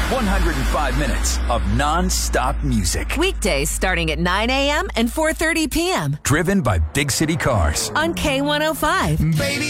105 minutes of non-stop music. Weekdays starting at 9 a.m. and 4:30 p.m. Driven by Big City Cars. on K105. Baby,